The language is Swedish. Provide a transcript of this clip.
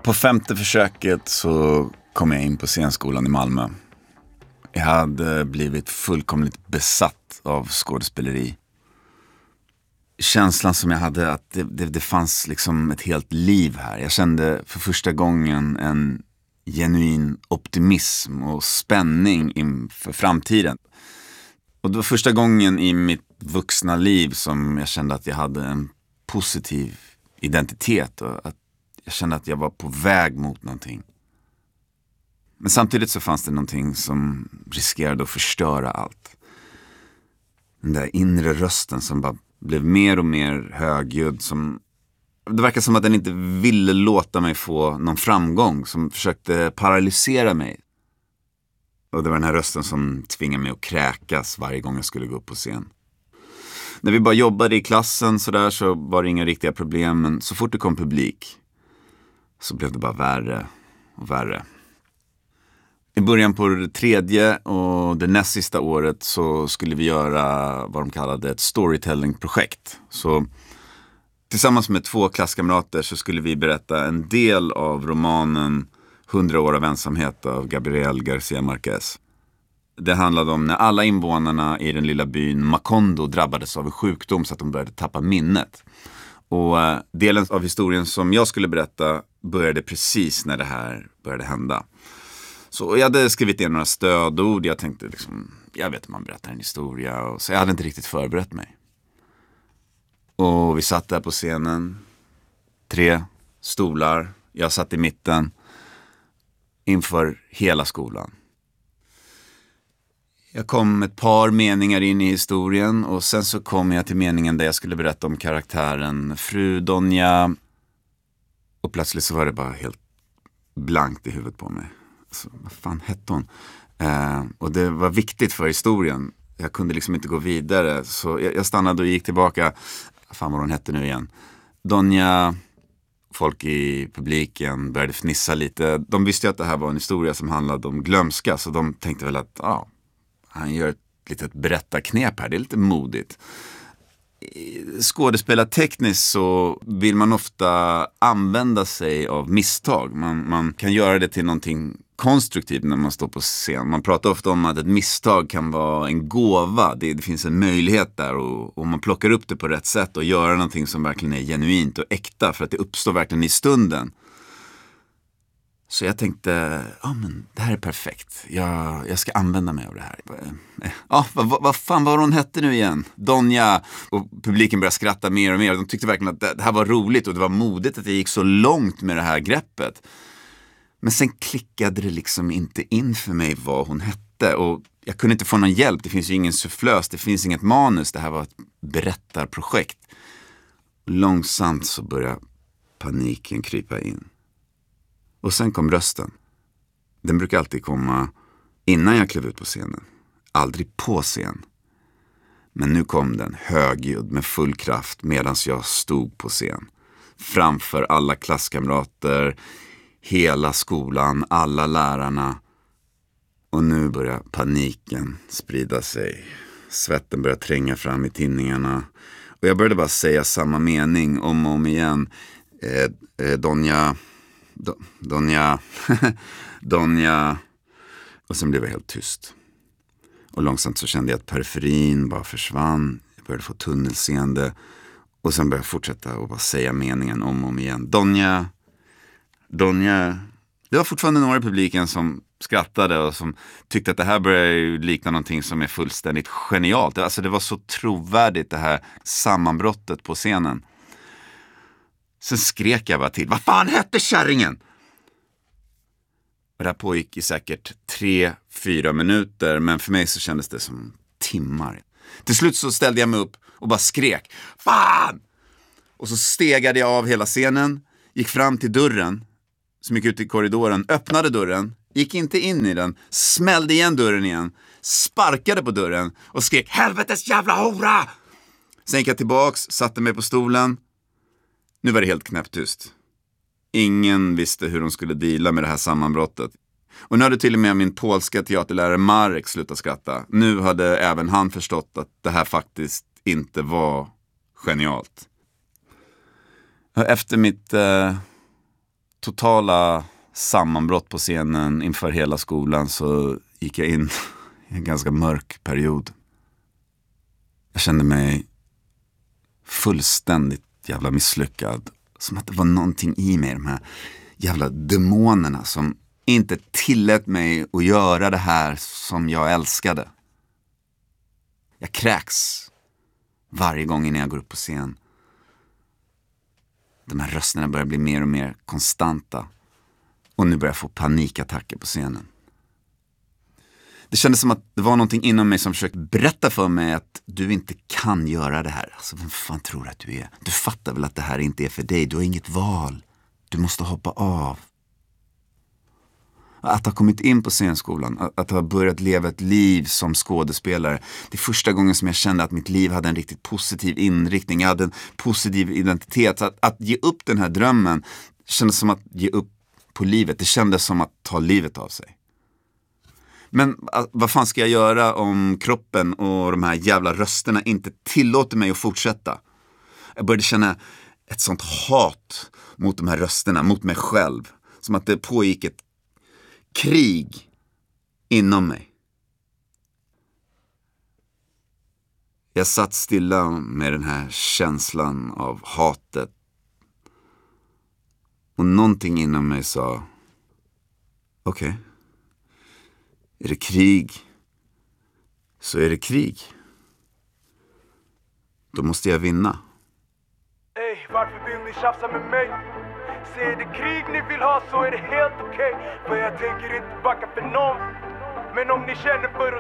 På 5:e försöket så kom jag in på scenskolan i Malmö. Jag hade blivit fullkomligt besatt av skådespeleri. Känslan som jag hade att det fanns liksom ett helt liv här. Jag kände för första gången en genuin optimism och spänning inför framtiden. Och det var första gången i mitt vuxna liv som jag kände att jag hade en positiv identitet och att jag kände att jag var på väg mot någonting. Men samtidigt så fanns det någonting som riskerade att förstöra allt. Den där inre rösten som bara blev mer och mer högljudd. Det verkar som att den inte ville låta mig få någon framgång. Som försökte paralysera mig. Och det var den här rösten som tvingade mig att kräkas varje gång jag skulle gå upp på scen. När vi bara jobbade i klassen så var det inga riktiga problem. Men så fort det kom publik så blev det bara värre och värre. I början på det 3:e och det näst sista året så skulle vi göra vad de kallade ett storytelling-projekt. Så tillsammans med 2 klasskamrater så skulle vi berätta en del av romanen 100 år av ensamhet av Gabriel García Márquez. Det handlade om när alla invånarna i den lilla byn Macondo drabbades av en sjukdom så att de började tappa minnet. Och delen av historien som jag skulle berätta började precis när det här började hända. Så jag hade skrivit in några stödord. Jag tänkte liksom, jag vet hur man berättar en historia. Och så jag hade inte riktigt förberett mig. Och vi satt där på scenen. 3 stolar. Jag satt i mitten. Inför hela skolan. Jag kom ett par meningar in i historien. Och sen så kom jag till meningen där jag skulle berätta om karaktären Fru Donja. Och plötsligt så var det bara helt blankt i huvudet på mig. Alltså, vad fan hette hon? Och det var viktigt för historien. Jag kunde liksom inte gå vidare. Så jag stannade och gick tillbaka. Fan vad hon hette nu igen. Donja. Folk i publiken började fnissa lite. De visste ju att det här var en historia som handlade om glömska. Så de tänkte väl att han gör ett litet berättarknep här. Det är lite modigt. Skådespelartekniskt så vill man ofta använda sig av misstag. Man kan göra det till någonting konstruktivt när man står på scen. Man pratar ofta om att ett misstag kan vara en gåva. Det finns en möjlighet där och man plockar upp det på rätt sätt och gör någonting som verkligen är genuint och äkta för att det uppstår verkligen i stunden. Så jag tänkte, men det här är perfekt. Jag ska använda mig av det här. Vad fan var hon hette nu igen? Donja. Och publiken började skratta mer och mer. De tyckte verkligen att det här var roligt och det var modigt att jag gick så långt med det här greppet. Men sen klickade det liksom inte in för mig vad hon hette. Och jag kunde inte få någon hjälp. Det finns ju ingen sufflös, det finns inget manus. Det här var ett berättarprojekt. Långsamt så började paniken krypa in. Och sen kom rösten. Den brukar alltid komma innan jag klev ut på scenen. Aldrig på scen. Men nu kom den högljudd med full kraft medan jag stod på scen. Framför alla klasskamrater, hela skolan, alla lärarna. Och nu börjar paniken sprida sig. Svetten börjar tränga fram i tinningarna. Och jag började bara säga samma mening om och om igen. Donja. Och sen blev jag helt tyst. Och långsamt så kände jag att periferin bara försvann. Jag började få tunnelseende. Och sen började jag fortsätta och bara säga meningen om och om igen. Donja. Det var fortfarande några i publiken som skrattade och som tyckte att det här började likna någonting som är fullständigt genialt. Alltså det var så trovärdigt det här sammanbrottet på scenen. Sen skrek jag bara till. Vad fan hette kärringen? Och det här pågick i säkert 3-4 minuter. Men för mig så kändes det som timmar. Till slut så ställde jag mig upp och bara skrek. Fan! Och så stegade jag av hela scenen. Gick fram till dörren. Som gick ut i korridoren. Öppnade dörren. Gick inte in i den. Smällde igen dörren igen. Sparkade på dörren. Och skrek. Helvetes jävla hora! Sen gick jag tillbaks. Satte mig på stolen. Nu var det helt knäpptyst. Ingen visste hur de skulle deala med det här sammanbrottet. Och nu hade till och med min polska teaterlärare Marek slutat skratta. Nu hade även han förstått att det här faktiskt inte var genialt. Efter mitt totala sammanbrott på scenen inför hela skolan så gick jag in i en ganska mörk period. Jag kände mig fullständigt jävla misslyckad. Som att det var någonting i mig, de här jävla demonerna som inte tillät mig att göra det här som jag älskade. Jag kräks varje gång innan jag går upp på scen. De här rösterna börjar bli mer och mer konstanta. Och nu börjar jag få panikattacker på scenen. Det kändes som att det var någonting inom mig som försökte berätta för mig att du inte kan göra det här. Alltså, vem fan tror du att du är? Du fattar väl att det här inte är för dig? Du har inget val. Du måste hoppa av. Att ha kommit in på scenskolan, att ha börjat leva ett liv som skådespelare. Det är första gången som jag kände att mitt liv hade en riktigt positiv inriktning. Jag hade en positiv identitet. Att ge upp den här drömmen kändes som att ge upp på livet. Det kändes som att ta livet av sig. Men vad fan ska jag göra om kroppen och de här jävla rösterna inte tillåter mig att fortsätta? Jag började känna ett sånt hat mot de här rösterna, mot mig själv. Som att det pågick ett krig inom mig. Jag satt stilla med den här känslan av hatet. Och någonting inom mig sa: okej. Är det krig så är det krig. Då måste jag vinna. Ey, varför vill ni tjafsa med mig? Säger det krig ni vill ha så är det helt okej. För jag tänker inte backa för någon. Men om ni känner för